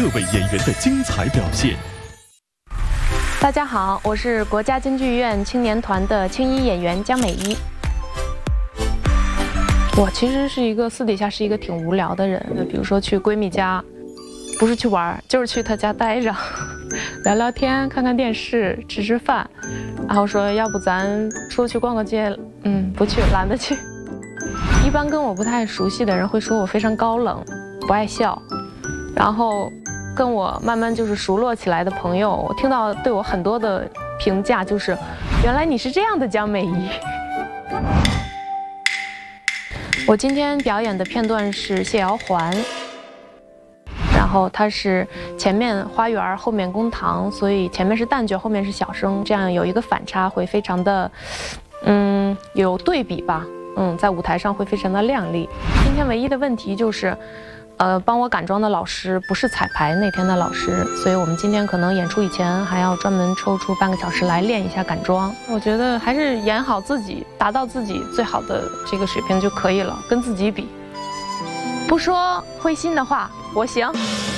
各位演员的精彩表现。 大家好，我是国家京剧院青年团的青衣演员江美一。我其实是一个私底下是一个挺无聊的人，就比如说去闺蜜家，不是去玩，就是去她家待着，聊聊天，看看电视，吃吃饭，然后说要不咱出去逛个街，不去，懒得去。一般跟我不太熟悉的人会说我非常高冷，不爱笑，然后跟我慢慢就是熟络起来的朋友，我听到对我很多的评价就是，原来你是这样的江美一。我今天表演的片段是谢瑶环，然后它是前面花园后面公堂，所以前面是旦角，后面是小生，这样有一个反差，会非常的有对比吧，在舞台上会非常的亮丽。今天唯一的问题就是，帮我赶妆的老师不是彩排那天的老师，所以我们今天可能演出以前还要专门抽出半个小时来练一下赶妆。我觉得还是演好自己，达到自己最好的这个水平就可以了，跟自己比。不说灰心的话，我行。